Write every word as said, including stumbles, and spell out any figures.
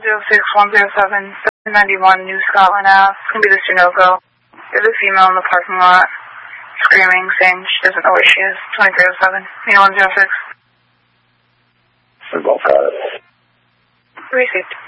zero six one zero seven seven ninety-one New Scotland Avenue. It's going to be the Sunoco. There's a female in the parking lot screaming, saying she doesn't know where she is. twenty-three oh seven, one zero six. We both got it. Received.